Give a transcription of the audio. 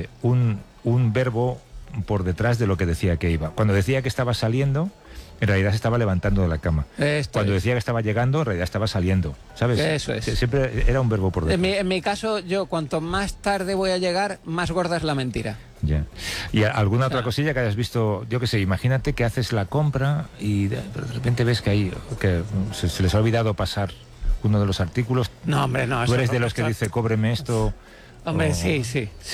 un verbo por detrás de lo que decía que iba. Cuando decía que estaba saliendo, en realidad se estaba levantando de la cama. Cuando decía que estaba llegando, en realidad estaba saliendo, ¿sabes? Eso es. Siempre era un verbo por detrás. En mi caso, yo cuanto más tarde voy a llegar, más gorda es la mentira. Ya. ¿Y alguna otra cosilla que hayas visto? Yo qué sé, imagínate que haces la compra y de repente ves que se les ha olvidado pasar uno de los artículos. No, hombre, no. Tú eres de los que dice, cóbreme esto. Hombre, sí.